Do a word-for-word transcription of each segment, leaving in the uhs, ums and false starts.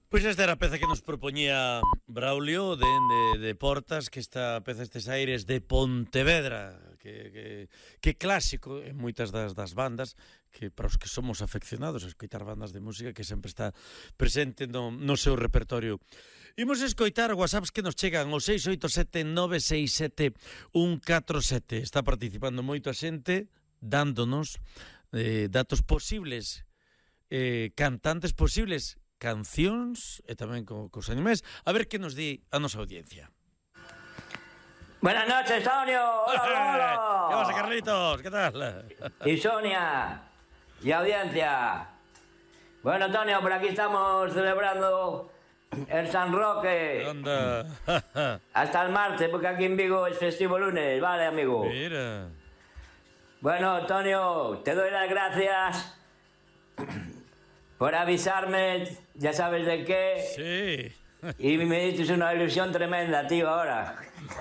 Pois esta era a peza que nos propoñía Braulio de, de, de Portas, que esta peza, estes aires de Pontevedra, que, que, que clásico en moitas das, das bandas, que para os que somos afeccionados a escoitar bandas de música, que sempre está presente no, no seu repertorio. Imos escoitar whatsapps que nos chegan ao seis oito sete nove seis sete un catro sete. Está participando moito a xente, dándonos eh, datos posibles, eh, cantantes posibles, cancións e tamén co, cos animais. A ver que nos di a nosa audiencia. Buenas noches, Tonio. Hola, hola, hola. ¿Qué pasa, Carlitos? ¿Qué tal? Y Sonia. Y audiencia. Bueno, Tonio, por aquí estamos celebrando el San Roque. Anda. Hasta el martes, porque aquí en Vigo es festivo lunes. Vale, amigo. Mira. Bueno, Tonio, te doy las gracias por avisarme, ya sabes de qué. Sí. Y me diste una ilusión tremenda, tío, ahora.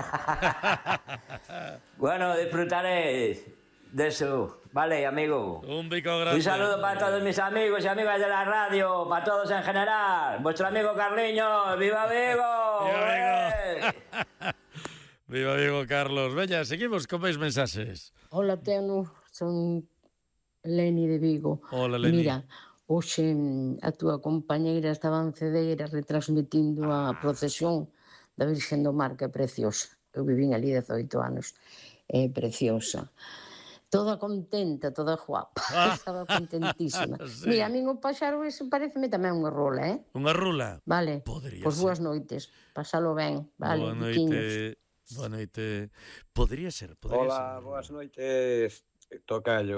Bueno, disfrutaré de eso. Vale, amigo. Un bico grande. Un saludo para todos mis amigos y amigas de la radio, para todos en general. Vuestro amigo Carliños. ¡Viva Vigo! ¡Viva Vigo! Viva Vigo, Carlos. Veña, seguimos con máis mensaxes. Hola, Teno. Son Leni de Vigo. Hola, Leni. Mira, hoxe a túa compañeira estaba en Cedeira retransmitindo a procesión da Virxen do Mar, que é preciosa. Eu vivín ali dezoito anos. É preciosa. Toda contenta, toda guapa. Ah. Estaba contentísima. Sí. Mira, a min o paxaro ese pareceme tamén unha rola, eh? Unha rola? Vale. Podría pois ser. Boas noites. Pasalo ben. Vale, boa noite. Biquiños. Boa noite. Podría ser, podría Hola, ser. boas noites, Tocayo.